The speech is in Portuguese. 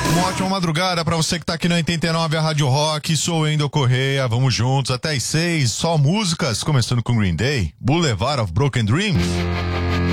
Uma ótima madrugada pra você que tá aqui na 89, a Rádio Rock. Sou o Endo Correia, vamos juntos até às 6. Só músicas, começando com Green Day, Boulevard of Broken Dreams.